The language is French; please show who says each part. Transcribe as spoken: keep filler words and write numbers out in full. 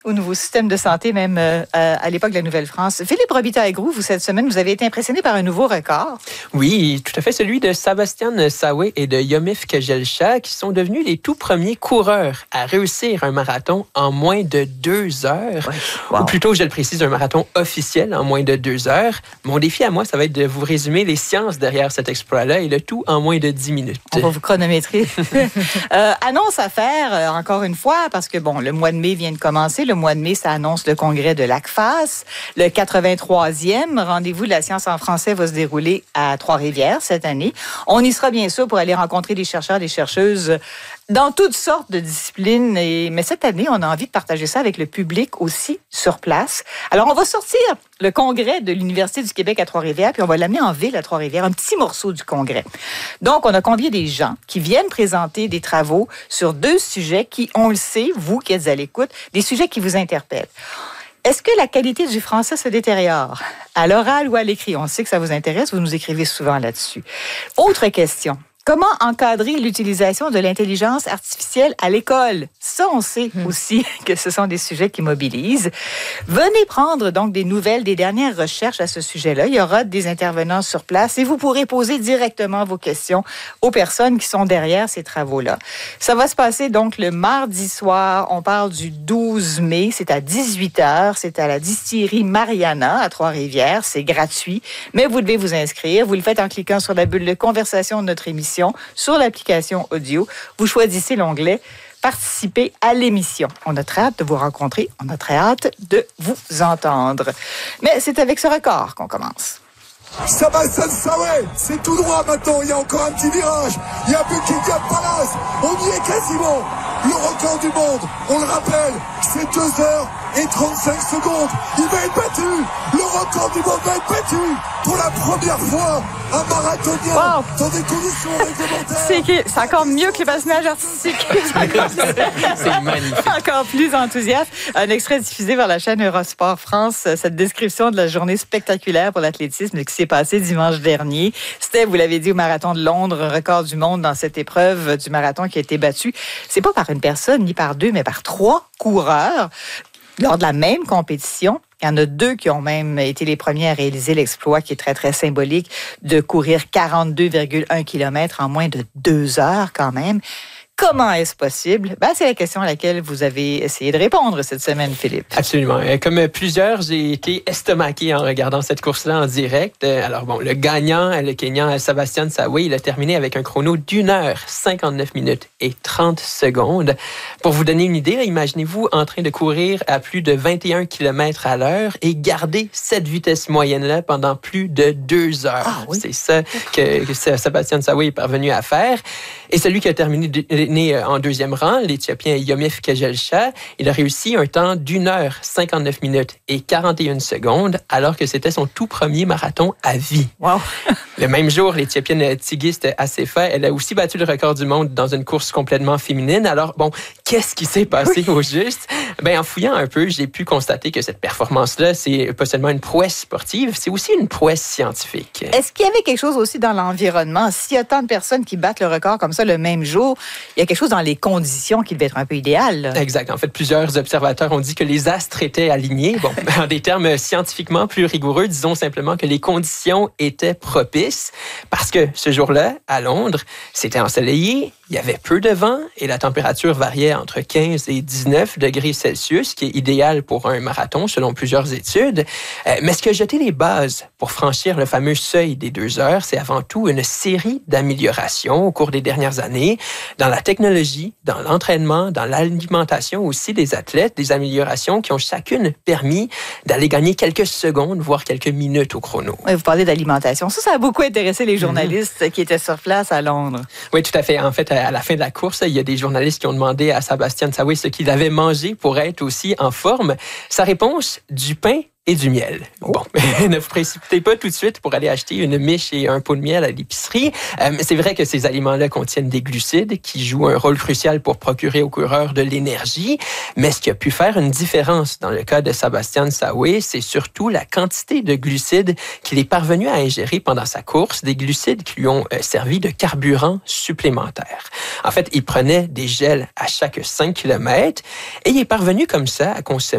Speaker 1: au nouveau système de santé, même euh, à l'époque de la Nouvelle-France. Philippe Robitaille-Groux, vous, cette semaine, vous avez été impressionné par un nouveau record.
Speaker 2: Oui, tout à fait, celui de Sébastien Saoué et de Yomif Kejelcha, qui sont devenus les tout premiers coureurs à réussir un marathon en moins de deux heures. Ouais. Wow. Ou plutôt, je le précise, un marathon officiel en moins de deux heures. Mon défi à moi, ça va être de vous résumer les sciences derrière cet exploit-là, et le tout en moins de dix minutes.
Speaker 1: On va vous chronométrer. euh, annonce à faire, euh, encore une fois, parce que, bon, le mois de mai vient de commencer. Le mois de mai, ça annonce le congrès de l'A C F A S. Le quatre-vingt-troisième rendez-vous de la science en français va se dérouler à Trois-Rivières cette année. On y sera bien sûr pour aller rencontrer des chercheurs, des chercheuses dans toutes sortes de disciplines. Et, mais cette année, on a envie de partager ça avec le public aussi sur place. Alors, on va sortir le congrès de l'Université du Québec à Trois-Rivières, puis on va l'amener en ville à Trois-Rivières, un petit morceau du congrès. Donc, on a convié des gens qui viennent présenter des travaux sur deux sujets qui, on le sait, vous qui êtes à l'écoute, des sujets qui vous interpellent. Est-ce que la qualité du français se détériore à l'oral ou à l'écrit? On sait que ça vous intéresse, vous nous écrivez souvent là-dessus. Autre question. Comment encadrer l'utilisation de l'intelligence artificielle à l'école? Ça, on sait mmh. aussi que ce sont des sujets qui mobilisent. Venez prendre donc des nouvelles des dernières recherches à ce sujet-là. Il y aura des intervenants sur place et vous pourrez poser directement vos questions aux personnes qui sont derrière ces travaux-là. Ça va se passer donc le mardi soir. On parle du douze mai. C'est à dix-huit heures. C'est à la distillerie Mariana à Trois-Rivières. C'est gratuit, mais vous devez vous inscrire. Vous le faites en cliquant sur la bulle de conversation de notre émission sur l'application audio. Vous choisissez l'onglet « Participer à l'émission ». On a très hâte de vous rencontrer. On a très hâte de vous entendre. Mais c'est avec ce record qu'on commence.
Speaker 3: Sébastien Saoué, c'est tout droit maintenant. Il y a encore un petit virage. Il y a Buckingham Palace. On y est quasiment. Le record du monde, on le rappelle, c'est deux heures et trente-cinq secondes. Il va être battu. Le record du monde va être battu pour la première fois. Un marathonien wow. dans des conditions réglementaires.
Speaker 1: C'est, que, c'est encore mieux que les patinages artistiques.
Speaker 2: C'est magnifique.
Speaker 1: Encore plus enthousiaste. Un extrait diffusé par la chaîne Eurosport France. Cette description de la journée spectaculaire pour l'athlétisme qui s'est passée dimanche dernier. C'était, vous l'avez dit, au marathon de Londres, record du monde dans cette épreuve du marathon qui a été battu. C'est pas par une personne, ni par deux, mais par trois coureurs lors de la même compétition. Il y en a deux qui ont même été les premiers à réaliser l'exploit qui est très, très symbolique de courir quarante-deux virgule un kilomètres en moins de deux heures quand même. Comment est-ce possible? Ben, c'est la question à laquelle vous avez essayé de répondre cette semaine, Philippe.
Speaker 2: Absolument. Comme plusieurs, j'ai été estomaqué en regardant cette course-là en direct. Alors bon, le gagnant, le Kenyan Sébastien Saoué, il a terminé avec un chrono d'une heure, cinquante-neuf minutes et trente secondes. Pour vous donner une idée, là, imaginez-vous en train de courir à plus de vingt et un kilomètres à l'heure et garder cette vitesse moyenne-là pendant plus de deux heures. Ah, oui. C'est ça que, que Sébastien Saoué est parvenu à faire. Et celui qui a terminé de, né en deuxième rang, l'Éthiopien Yomif Kejelcha, il a réussi un temps d'une heure, cinquante-neuf minutes et quarante et une secondes, alors que c'était son tout premier marathon à vie.
Speaker 1: Wow.
Speaker 2: Le même jour, l'Éthiopienne Tigist Assefa, elle a aussi battu le record du monde dans une course complètement féminine. Alors, bon, qu'est-ce qui s'est passé oui. au juste? Ben, en fouillant un peu, j'ai pu constater que cette performance-là, c'est pas seulement une prouesse sportive, c'est aussi une prouesse scientifique.
Speaker 1: Est-ce qu'il y avait quelque chose aussi dans l'environnement? S'il y a tant de personnes qui battent le record comme ça le même jour, il y a quelque chose dans les conditions qui devait être un peu idéal. Là.
Speaker 2: Exact. En fait, plusieurs observateurs ont dit que les astres étaient alignés. Bon, en des termes scientifiquement plus rigoureux, disons simplement que les conditions étaient propices parce que ce jour-là, à Londres, c'était ensoleillé, il y avait peu de vent et la température variait entre quinze et dix-neuf degrés Celsius, qui est idéal pour un marathon selon plusieurs études. Euh, mais ce qui a jeté les bases pour franchir le fameux seuil des deux heures, c'est avant tout une série d'améliorations au cours des dernières années dans la technologie, dans l'entraînement, dans l'alimentation aussi des athlètes, des améliorations qui ont chacune permis d'aller gagner quelques secondes, voire quelques minutes au chrono.
Speaker 1: Oui, vous parlez d'alimentation. Ça, ça a beaucoup intéressé les journalistes mm-hmm. qui étaient sur place à Londres.
Speaker 2: Oui, tout à fait. En fait, à la fin de la course, il y a des journalistes qui ont demandé à Sébastien Saoué ce qu'il avait mangé pour être aussi en forme. Sa réponse, du pain et du miel. Oh. Bon, ne vous précipitez pas tout de suite pour aller acheter une miche et un pot de miel à l'épicerie. Euh, c'est vrai que ces aliments-là contiennent des glucides qui jouent un rôle crucial pour procurer aux coureurs de l'énergie. Mais ce qui a pu faire une différence dans le cas de Sébastien Saoué, c'est surtout la quantité de glucides qu'il est parvenu à ingérer pendant sa course, des glucides qui lui ont euh, servi de carburant supplémentaire. En fait, il prenait des gels à chaque cinq kilomètres et il est parvenu comme ça à consommer